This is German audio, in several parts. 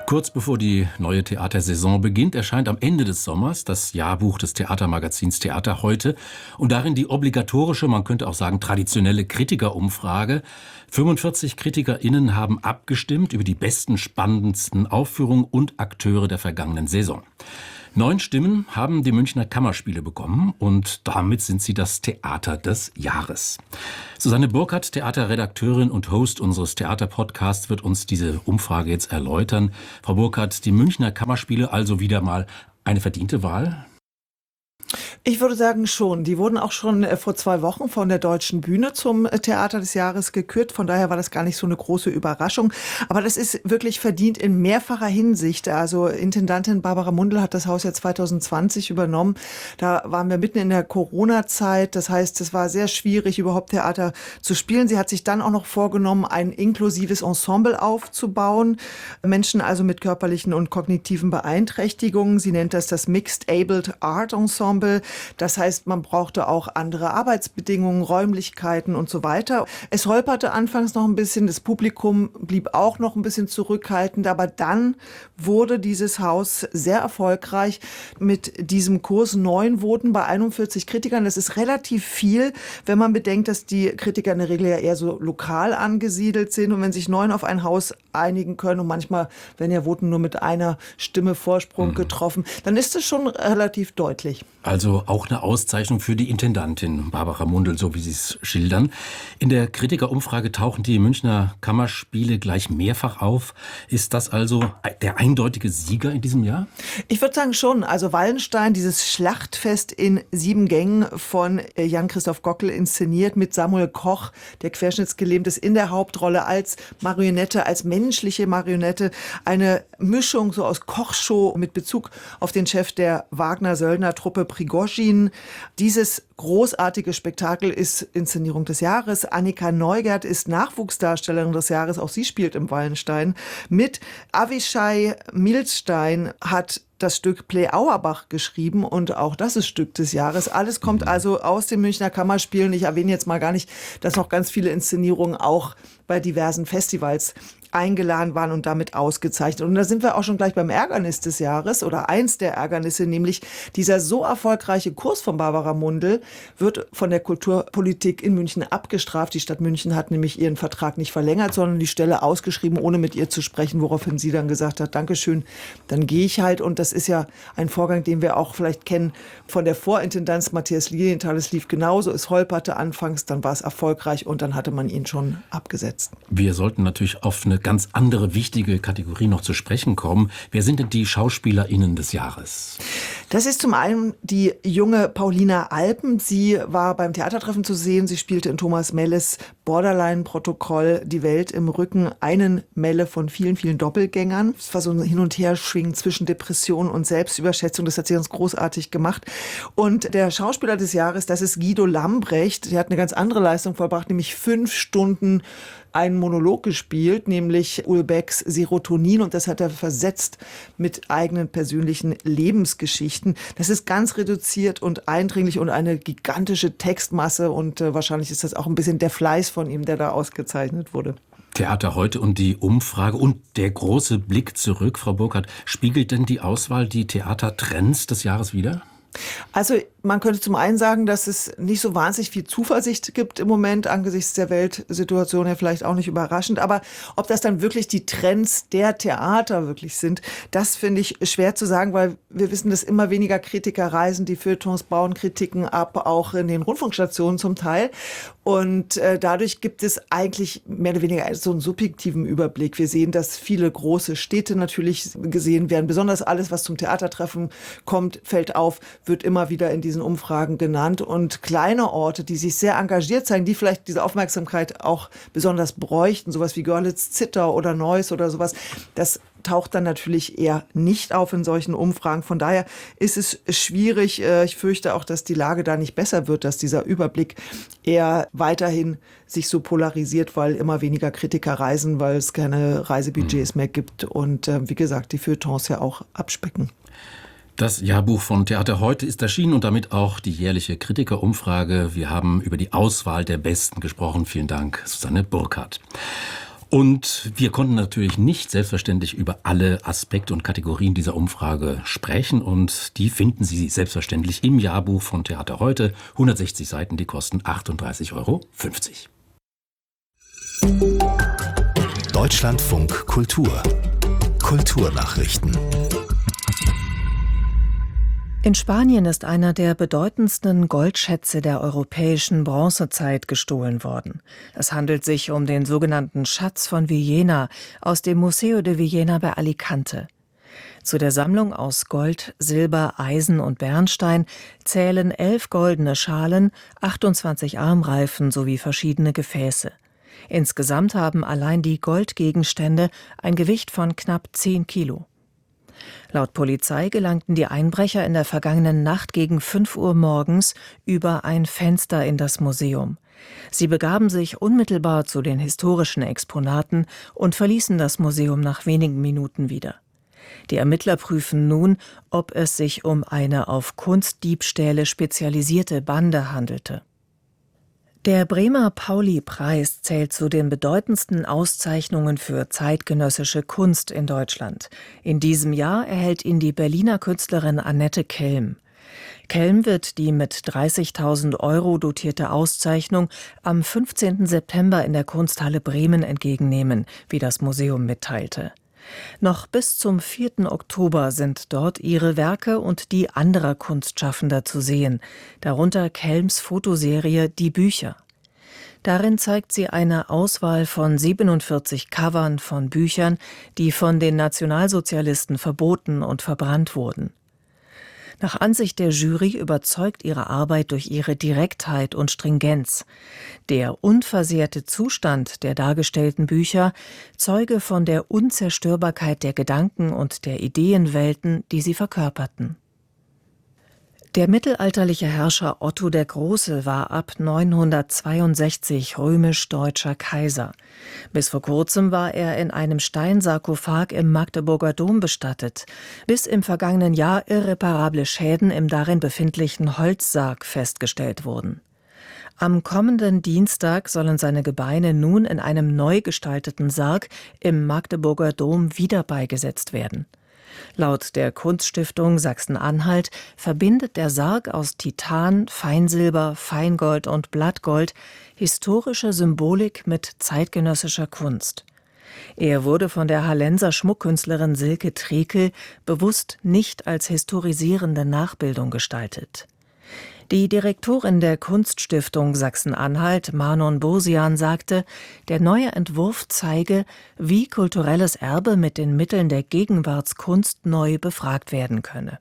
Kurz bevor die neue Theatersaison beginnt, erscheint am Ende des Sommers das Jahrbuch des Theatermagazins Theater heute und darin die obligatorische, man könnte auch sagen traditionelle Kritikerumfrage. 45 KritikerInnen haben abgestimmt über die besten, spannendsten Aufführungen und Akteure der vergangenen Saison. 9 Stimmen haben die Münchner Kammerspiele bekommen und damit sind sie das Theater des Jahres. Susanne Burkhardt, Theaterredakteurin und Host unseres Theaterpodcasts, wird uns diese Umfrage jetzt erläutern. Frau Burkhardt, die Münchner Kammerspiele also wieder mal eine verdiente Wahl? Ich würde sagen schon. Die wurden auch schon vor 2 Wochen von der Deutschen Bühne zum Theater des Jahres gekürt. Von daher war das gar nicht so eine große Überraschung. Aber das ist wirklich verdient in mehrfacher Hinsicht. Also Intendantin Barbara Mundl hat das Haus ja 2020 übernommen. Da waren wir mitten in der Corona-Zeit. Das heißt, es war sehr schwierig, überhaupt Theater zu spielen. Sie hat sich dann auch noch vorgenommen, ein inklusives Ensemble aufzubauen. Menschen also mit körperlichen und kognitiven Beeinträchtigungen. Sie nennt das Mixed Abled Art Ensemble. Das heißt, man brauchte auch andere Arbeitsbedingungen, Räumlichkeiten und so weiter. Es holperte anfangs noch ein bisschen, das Publikum blieb auch noch ein bisschen zurückhaltend, aber dann wurde dieses Haus sehr erfolgreich mit diesem Kurs. 9 Voten bei 41 Kritikern. Das ist relativ viel, wenn man bedenkt, dass die Kritiker in der Regel ja eher so lokal angesiedelt sind und wenn sich 9 auf ein Haus einigen können und manchmal werden ja Voten nur mit einer Stimme Vorsprung getroffen, dann ist es schon relativ deutlich. Also auch eine Auszeichnung für die Intendantin Barbara Mundl, so wie Sie es schildern. In der Kritikerumfrage tauchen die Münchner Kammerspiele gleich mehrfach auf. Ist das also der eindeutige Sieger in diesem Jahr? Ich würde sagen schon. Also Wallenstein, dieses Schlachtfest in 7 Gängen von Jan-Christoph Gockel inszeniert mit Samuel Koch, der querschnittsgelähmt ist, in der Hauptrolle als Marionette, als menschliche Marionette. Eine Mischung so aus Kochshow mit Bezug auf den Chef der Wagner-Söldner-Truppe Prigozhin. Dieses großartige Spektakel ist Inszenierung des Jahres. Annika Neugert ist Nachwuchsdarstellerin des Jahres. Auch sie spielt im Wallenstein mit. Avishai Milstein hat das Stück Play Auerbach geschrieben und auch das ist Stück des Jahres. Alles kommt also aus den Münchner Kammerspielen. Ich erwähne jetzt mal gar nicht, dass noch ganz viele Inszenierungen auch bei diversen Festivals eingeladen waren und damit ausgezeichnet. Und da sind wir auch schon gleich beim Ärgernis des Jahres oder eins der Ärgernisse, nämlich dieser so erfolgreiche Kurs von Barbara Mundl wird von der Kulturpolitik in München abgestraft. Die Stadt München hat nämlich ihren Vertrag nicht verlängert, sondern die Stelle ausgeschrieben, ohne mit ihr zu sprechen, woraufhin sie dann gesagt hat, Dankeschön, dann gehe ich halt. Und das ist ja ein Vorgang, den wir auch vielleicht kennen von der Vorintendanz Matthias Lilienthal. Es lief genauso, es holperte anfangs, dann war es erfolgreich und dann hatte man ihn schon abgesetzt. Wir sollten natürlich auf eine ganz andere wichtige Kategorie noch zu sprechen kommen. Wer sind denn die SchauspielerInnen des Jahres? Das ist zum einen die junge Paulina Alpen. Sie war beim Theatertreffen zu sehen. Sie spielte in Thomas Melles Borderline-Protokoll Die Welt im Rücken einen Melle von vielen, vielen Doppelgängern. Es war so ein Hin- und Herschwingen zwischen Depression und Selbstüberschätzung. Das hat sie ganz großartig gemacht. Und der Schauspieler des Jahres, das ist Guido Lambrecht. Der hat eine ganz andere Leistung vollbracht, nämlich 5 Stunden einen Monolog gespielt, nämlich Ulbecks Serotonin, und das hat er versetzt mit eigenen persönlichen Lebensgeschichten. Das ist ganz reduziert und eindringlich und eine gigantische Textmasse und wahrscheinlich ist das auch ein bisschen der Fleiß von ihm, der da ausgezeichnet wurde. Theater heute und die Umfrage und der große Blick zurück, Frau Burkhardt, spiegelt denn die Auswahl die Theatertrends des Jahres wider? Also man könnte zum einen sagen, dass es nicht so wahnsinnig viel Zuversicht gibt im Moment, angesichts der Weltsituation ja vielleicht auch nicht überraschend. Aber ob das dann wirklich die Trends der Theater wirklich sind, das finde ich schwer zu sagen, weil wir wissen, dass immer weniger Kritiker reisen, die Feuilletons bauen Kritiken ab, auch in den Rundfunkstationen zum Teil. Und dadurch gibt es eigentlich mehr oder weniger so einen subjektiven Überblick. Wir sehen, dass viele große Städte natürlich gesehen werden. Besonders alles, was zum Theatertreffen kommt, fällt auf, wird immer wieder in diesen Umfragen genannt. Und kleine Orte, die sich sehr engagiert zeigen, die vielleicht diese Aufmerksamkeit auch besonders bräuchten, sowas wie Görlitz-Zittau oder Neuss oder sowas, das taucht dann natürlich eher nicht auf in solchen Umfragen. Von daher ist es schwierig. Ich fürchte auch, dass die Lage da nicht besser wird, dass dieser Überblick eher weiterhin sich so polarisiert, weil immer weniger Kritiker reisen, weil es keine Reisebudgets mehr gibt und wie gesagt, die Feuilletons ja auch abspecken. Das Jahrbuch von Theater heute ist erschienen und damit auch die jährliche Kritikerumfrage. Wir haben über die Auswahl der Besten gesprochen. Vielen Dank, Susanne Burkhardt. Und wir konnten natürlich nicht selbstverständlich über alle Aspekte und Kategorien dieser Umfrage sprechen. Und die finden Sie selbstverständlich im Jahrbuch von Theater heute. 160 Seiten, die kosten 38,50 €. Deutschlandfunk Kultur. Kulturnachrichten. In Spanien ist einer der bedeutendsten Goldschätze der europäischen Bronzezeit gestohlen worden. Es handelt sich um den sogenannten Schatz von Villena aus dem Museo de Villena bei Alicante. Zu der Sammlung aus Gold, Silber, Eisen und Bernstein zählen 11 goldene Schalen, 28 Armreifen sowie verschiedene Gefäße. Insgesamt haben allein die Goldgegenstände ein Gewicht von knapp 10 Kilo. Laut Polizei gelangten die Einbrecher in der vergangenen Nacht gegen 5 Uhr morgens über ein Fenster in das Museum. Sie begaben sich unmittelbar zu den historischen Exponaten und verließen das Museum nach wenigen Minuten wieder. Die Ermittler prüfen nun, ob es sich um eine auf Kunstdiebstähle spezialisierte Bande handelte. Der Bremer Pauli-Preis zählt zu den bedeutendsten Auszeichnungen für zeitgenössische Kunst in Deutschland. In diesem Jahr erhält ihn die Berliner Künstlerin Annette Kelm. Kelm wird die mit 30.000 € dotierte Auszeichnung am 15. September in der Kunsthalle Bremen entgegennehmen, wie das Museum mitteilte. Noch bis zum 4. Oktober sind dort ihre Werke und die anderer Kunstschaffender zu sehen, darunter Kelms Fotoserie Die Bücher. Darin zeigt sie eine Auswahl von 47 Covern von Büchern, die von den Nationalsozialisten verboten und verbrannt wurden. Nach Ansicht der Jury überzeugt ihre Arbeit durch ihre Direktheit und Stringenz. Der unversehrte Zustand der dargestellten Bücher zeuge von der Unzerstörbarkeit der Gedanken und der Ideenwelten, die sie verkörperten. Der mittelalterliche Herrscher Otto der Große war ab 962 römisch-deutscher Kaiser. Bis vor kurzem war er in einem Steinsarkophag im Magdeburger Dom bestattet, bis im vergangenen Jahr irreparable Schäden im darin befindlichen Holzsarg festgestellt wurden. Am kommenden Dienstag sollen seine Gebeine nun in einem neu gestalteten Sarg im Magdeburger Dom wieder beigesetzt werden. Laut der Kunststiftung Sachsen-Anhalt verbindet der Sarg aus Titan, Feinsilber, Feingold und Blattgold historische Symbolik mit zeitgenössischer Kunst. Er wurde von der Hallenser Schmuckkünstlerin Silke Trekel bewusst nicht als historisierende Nachbildung gestaltet. Die Direktorin der Kunststiftung Sachsen-Anhalt, Manon Bosian, sagte, der neue Entwurf zeige, wie kulturelles Erbe mit den Mitteln der Gegenwartskunst neu befragt werden könne.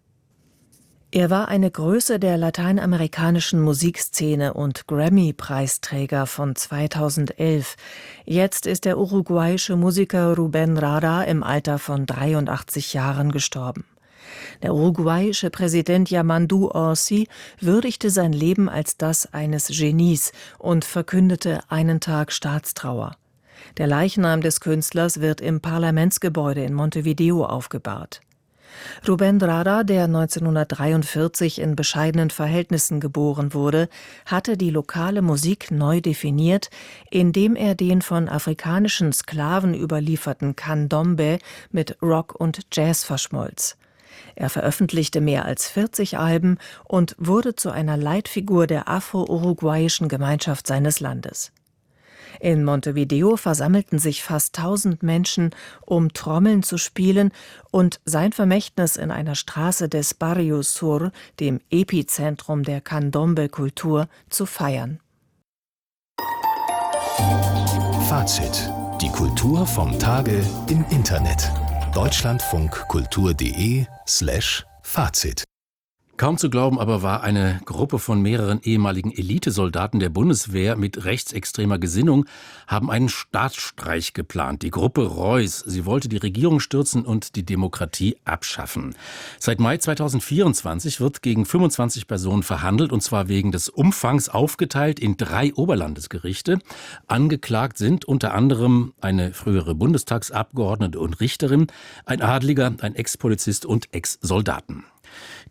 Er war eine Größe der lateinamerikanischen Musikszene und Grammy-Preisträger von 2011. Jetzt ist der uruguayische Musiker Rubén Rada im Alter von 83 Jahren gestorben. Der uruguayische Präsident Yamandu Orsi würdigte sein Leben als das eines Genies und verkündete einen Tag Staatstrauer. Der Leichnam des Künstlers wird im Parlamentsgebäude in Montevideo aufgebahrt. Rubén Rada, der 1943 in bescheidenen Verhältnissen geboren wurde, hatte die lokale Musik neu definiert, indem er den von afrikanischen Sklaven überlieferten Candombe mit Rock und Jazz verschmolz. Er veröffentlichte mehr als 40 Alben und wurde zu einer Leitfigur der afro-uruguayischen Gemeinschaft seines Landes. In Montevideo versammelten sich fast 1000 Menschen, um Trommeln zu spielen und sein Vermächtnis in einer Straße des Barrio Sur, dem Epizentrum der Candombe-Kultur, zu feiern. Fazit: Die Kultur vom Tage im Internet. deutschlandfunkkultur.de/Fazit. Kaum zu glauben aber war eine Gruppe von mehreren ehemaligen Elitesoldaten der Bundeswehr mit rechtsextremer Gesinnung haben einen Staatsstreich geplant. Die Gruppe Reuss, sie wollte die Regierung stürzen und die Demokratie abschaffen. Seit Mai 2024 wird gegen 25 Personen verhandelt, und zwar wegen des Umfangs aufgeteilt in 3 Oberlandesgerichte. Angeklagt sind unter anderem eine frühere Bundestagsabgeordnete und Richterin, ein Adliger, ein Ex-Polizist und Ex-Soldaten.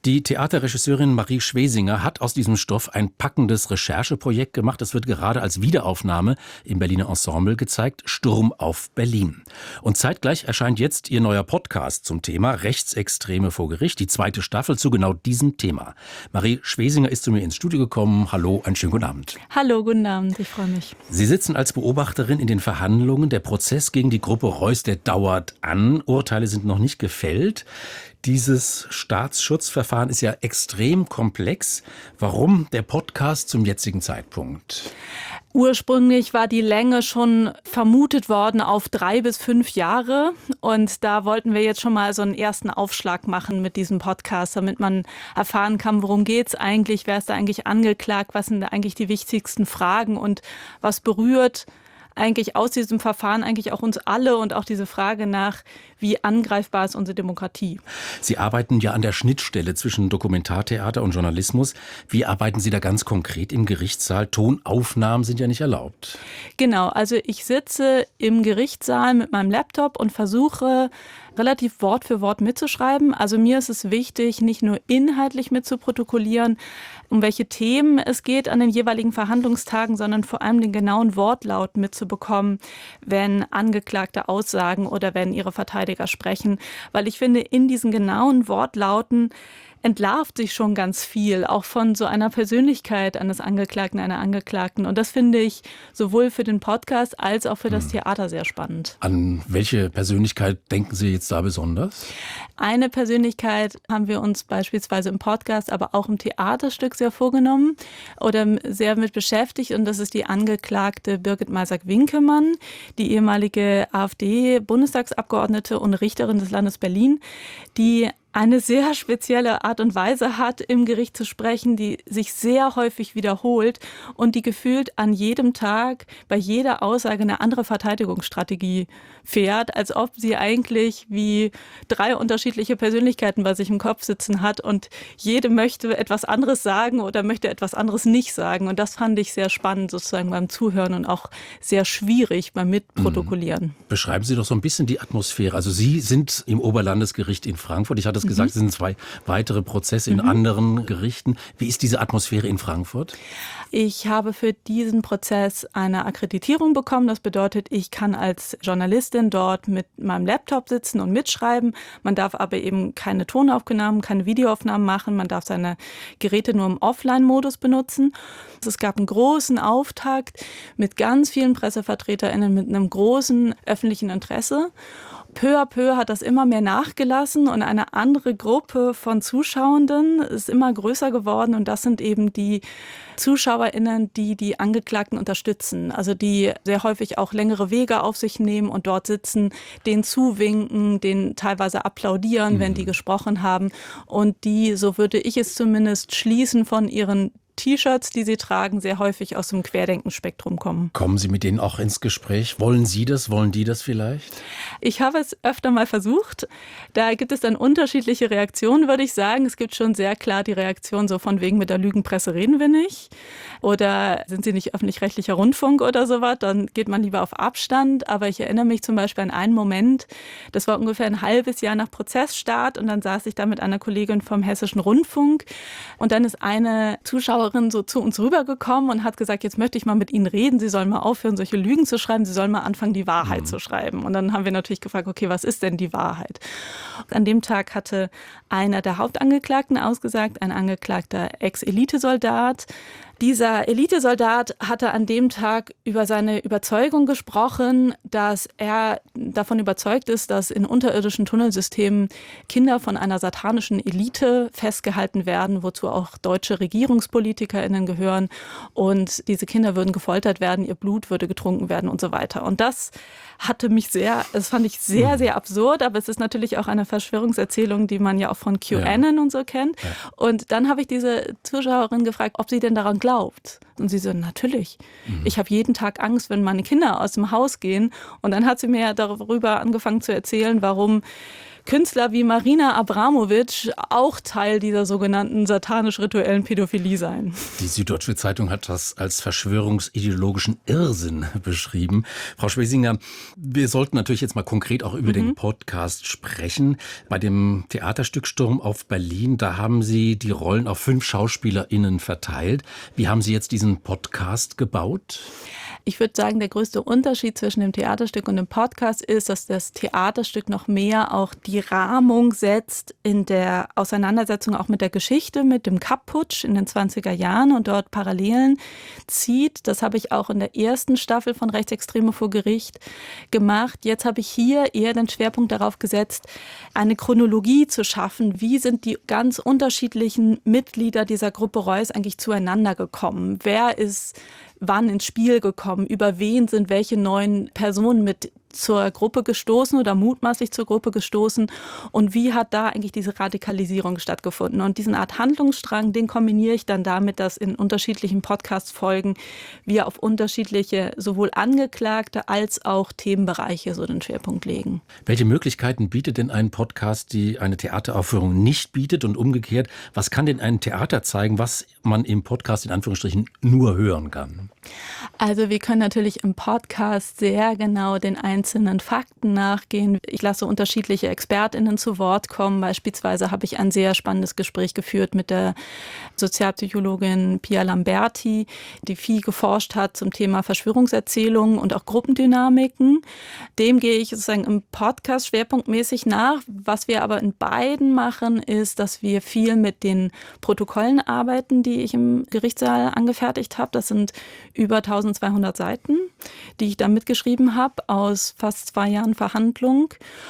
Die Theaterregisseurin Marie Schwesinger hat aus diesem Stoff ein packendes Rechercheprojekt gemacht. Es wird gerade als Wiederaufnahme im Berliner Ensemble gezeigt, Sturm auf Berlin. Und zeitgleich erscheint jetzt ihr neuer Podcast zum Thema Rechtsextreme vor Gericht, die 2. Staffel zu genau diesem Thema. Marie Schwesinger ist zu mir ins Studio gekommen. Hallo, einen schönen guten Abend. Hallo, guten Abend, ich freue mich. Sie sitzen als Beobachterin in den Verhandlungen. Der Prozess gegen die Gruppe Reuss, der dauert an. Urteile sind noch nicht gefällt. Dieses Staatsschutzverfahren ist ja extrem komplex. Warum der Podcast zum jetzigen Zeitpunkt? Ursprünglich war die Länge schon vermutet worden auf 3 bis 5 Jahre. Und da wollten wir jetzt schon mal so einen ersten Aufschlag machen mit diesem Podcast, damit man erfahren kann, worum geht's eigentlich, wer ist da eigentlich angeklagt, was sind da eigentlich die wichtigsten Fragen und was berührt eigentlich aus diesem Verfahren eigentlich auch uns alle und auch diese Frage nach, wie angreifbar ist unsere Demokratie. Sie arbeiten ja an der Schnittstelle zwischen Dokumentartheater und Journalismus. Wie arbeiten Sie da ganz konkret im Gerichtssaal? Tonaufnahmen sind ja nicht erlaubt. Genau, also ich sitze im Gerichtssaal mit meinem Laptop und versuche relativ Wort für Wort mitzuschreiben. Also mir ist es wichtig, nicht nur inhaltlich mitzuprotokollieren, um welche Themen es geht an den jeweiligen Verhandlungstagen, sondern vor allem den genauen Wortlaut mitzubekommen, wenn Angeklagte aussagen oder wenn ihre Verteidiger sprechen. Weil ich finde, in diesen genauen Wortlauten entlarvt sich schon ganz viel, auch von so einer Persönlichkeit eines Angeklagten, einer Angeklagten. Und das finde ich sowohl für den Podcast als auch für das Theater sehr spannend. An welche Persönlichkeit denken Sie jetzt da besonders? Eine Persönlichkeit haben wir uns beispielsweise im Podcast, aber auch im Theaterstück sehr vorgenommen oder sehr mit beschäftigt. Und das ist die Angeklagte Birgit Masak-Winkemann, die ehemalige AfD-Bundestagsabgeordnete und Richterin des Landes Berlin, die eine sehr spezielle Art und Weise hat, im Gericht zu sprechen, die sich sehr häufig wiederholt und die gefühlt an jedem Tag bei jeder Aussage eine andere Verteidigungsstrategie fährt, als ob sie eigentlich wie 3 unterschiedliche Persönlichkeiten bei sich im Kopf sitzen hat und jede möchte etwas anderes sagen oder möchte etwas anderes nicht sagen. Und das fand ich sehr spannend sozusagen beim Zuhören und auch sehr schwierig beim Mitprotokollieren. Beschreiben Sie doch so ein bisschen die Atmosphäre. Also Sie sind im Oberlandesgericht in Frankfurt. Ich hatte es gesagt, es sind 2 weitere Prozesse in anderen Gerichten. Wie ist diese Atmosphäre in Frankfurt? Ich habe für diesen Prozess eine Akkreditierung bekommen. Das bedeutet, ich kann als Journalistin dort mit meinem Laptop sitzen und mitschreiben. Man darf aber eben keine Tonaufnahmen, keine Videoaufnahmen machen. Man darf seine Geräte nur im Offline-Modus benutzen. Es gab einen großen Auftakt mit ganz vielen PressevertreterInnen, mit einem großen öffentlichen Interesse. Peu à peu hat das immer mehr nachgelassen und eine andere Gruppe von Zuschauenden ist immer größer geworden und das sind eben die ZuschauerInnen, die die Angeklagten unterstützen, also die sehr häufig auch längere Wege auf sich nehmen und dort sitzen, denen zuwinken, denen teilweise applaudieren, wenn die gesprochen haben und die, so würde ich es zumindest schließen, von ihren T-Shirts, die sie tragen, sehr häufig aus dem Querdenkenspektrum kommen. Kommen Sie mit denen auch ins Gespräch? Wollen Sie das? Wollen die das vielleicht? Ich habe es öfter mal versucht. Da gibt es dann unterschiedliche Reaktionen, würde ich sagen. Es gibt schon sehr klar die Reaktion so von wegen, mit der Lügenpresse reden wir nicht. Oder sind Sie nicht öffentlich-rechtlicher Rundfunk oder sowas? Dann geht man lieber auf Abstand. Aber ich erinnere mich zum Beispiel an einen Moment, das war ungefähr ein halbes Jahr nach Prozessstart und dann saß ich da mit einer Kollegin vom Hessischen Rundfunk und dann ist eine Zuschauerin so zu uns rübergekommen und hat gesagt, jetzt möchte ich mal mit Ihnen reden, Sie sollen mal aufhören, solche Lügen zu schreiben, Sie sollen mal anfangen, die Wahrheit zu schreiben. Und dann haben wir natürlich gefragt, okay, was ist denn die Wahrheit? An dem Tag hatte einer der Hauptangeklagten ausgesagt, ein angeklagter Ex-Elitesoldat. Dieser Elitesoldat hatte an dem Tag über seine Überzeugung gesprochen, dass er davon überzeugt ist, dass in unterirdischen Tunnelsystemen Kinder von einer satanischen Elite festgehalten werden, wozu auch deutsche RegierungspolitikerInnen gehören. Und diese Kinder würden gefoltert werden, ihr Blut würde getrunken werden und so weiter. Und das fand ich sehr, sehr absurd, aber es ist natürlich auch eine Verschwörungserzählung, die man ja auch von QAnon und so kennt. Ja. Und dann habe ich diese Zuschauerin gefragt, ob sie denn daran glaubt. Und sie so, natürlich. Ich habe jeden Tag Angst, wenn meine Kinder aus dem Haus gehen. Und dann hat sie mir darüber angefangen zu erzählen, warum Künstler wie Marina Abramovic auch Teil dieser sogenannten satanisch-rituellen Pädophilie seien. Die Süddeutsche Zeitung hat das als verschwörungsideologischen Irrsinn beschrieben. Frau Schwesinger, wir sollten natürlich jetzt mal konkret auch über den Podcast sprechen. Bei dem Theaterstück Sturm auf Berlin, da haben Sie die Rollen auf 5 SchauspielerInnen verteilt. Wie haben Sie jetzt diesen Podcast gebaut? Ich würde sagen, der größte Unterschied zwischen dem Theaterstück und dem Podcast ist, dass das Theaterstück noch mehr auch die Rahmung setzt in der Auseinandersetzung auch mit der Geschichte, mit dem Kapp-Putsch in den 20er Jahren und dort Parallelen zieht. Das habe ich auch in der ersten Staffel von Rechtsextreme vor Gericht gemacht. Jetzt habe ich hier eher den Schwerpunkt darauf gesetzt, eine Chronologie zu schaffen. Wie sind die ganz unterschiedlichen Mitglieder dieser Gruppe Reuss eigentlich zueinander gekommen? Wer ist wann ins Spiel gekommen? Über wen sind welche neuen Personen mit zur Gruppe gestoßen oder mutmaßlich zur Gruppe gestoßen? Und wie hat da eigentlich diese Radikalisierung stattgefunden? Und diesen Art Handlungsstrang, den kombiniere ich dann damit, dass in unterschiedlichen Podcast-Folgen wir auf unterschiedliche sowohl Angeklagte als auch Themenbereiche so den Schwerpunkt legen. Welche Möglichkeiten bietet denn ein Podcast, die eine Theateraufführung nicht bietet, und umgekehrt, was kann denn ein Theater zeigen, was man im Podcast in Anführungsstrichen nur hören kann? Also wir können natürlich im Podcast sehr genau den einzelnen Fakten nachgehen. Ich lasse unterschiedliche ExpertInnen zu Wort kommen. Beispielsweise habe ich ein sehr spannendes Gespräch geführt mit der Sozialpsychologin Pia Lamberti, die viel geforscht hat zum Thema Verschwörungserzählungen und auch Gruppendynamiken. Dem gehe ich sozusagen im Podcast schwerpunktmäßig nach. Was wir aber in beiden machen, ist, dass wir viel mit den Protokollen arbeiten, die ich im Gerichtssaal angefertigt habe. Das sind über 1200 Seiten, die ich da mitgeschrieben habe aus fast 2 Jahren Verhandlung.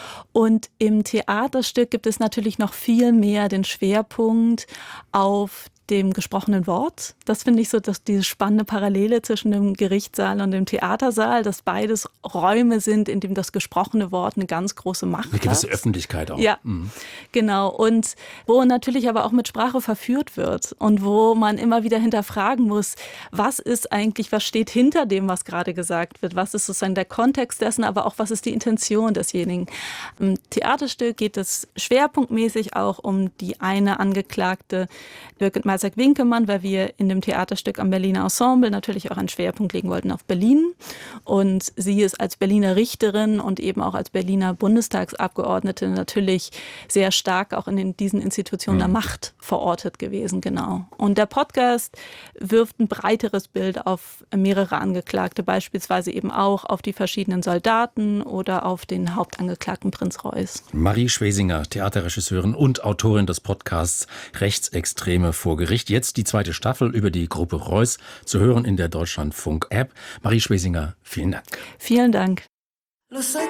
Und im Theaterstück gibt es natürlich noch viel mehr den Schwerpunkt auf dem gesprochenen Wort. Das finde ich so, dass diese spannende Parallele zwischen dem Gerichtssaal und dem Theatersaal, dass beides Räume sind, in denen das gesprochene Wort eine ganz große Macht hat. Eine gewisse Öffentlichkeit auch. Ja, genau. Und wo natürlich aber auch mit Sprache verführt wird und wo man immer wieder hinterfragen muss, was ist eigentlich, was steht hinter dem, was gerade gesagt wird? Was ist sozusagen der Kontext dessen, aber auch was ist die Intention desjenigen? Im Theaterstück geht es schwerpunktmäßig auch um die eine Angeklagte, Birgit Malzack-Winkemann, weil wir in dem Theaterstück am Berliner Ensemble natürlich auch einen Schwerpunkt legen wollten auf Berlin. Und sie ist als Berliner Richterin und eben auch als Berliner Bundestagsabgeordnete natürlich sehr stark auch in diesen Institutionen der Macht verortet gewesen, genau. Und der Podcast wirft ein breiteres Bild auf mehrere Angeklagte, beispielsweise eben auch auf die verschiedenen Soldaten oder auf den Hauptangeklagten Prinz Reuss. Marie Schwesinger, Theaterregisseurin und Autorin des Podcasts Rechtsextreme vor Gericht. Jetzt die 2. Staffel über die Gruppe Reuss, zu hören in der Deutschlandfunk-App. Marie Schwesinger, vielen Dank. Vielen Dank.